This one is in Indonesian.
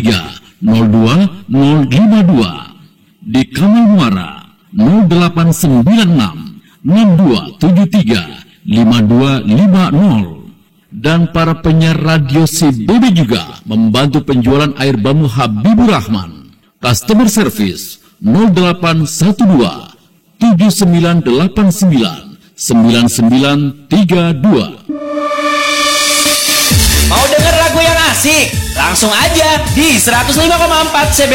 Di Kamal Muara 0896 6273 5250. Dan para penyiar radio CBB juga membantu penjualan air bamu Habibur Rahman. Customer Service 0812 7989 9932. Mau denger lagu yang asik? Langsung aja di 105,4 CB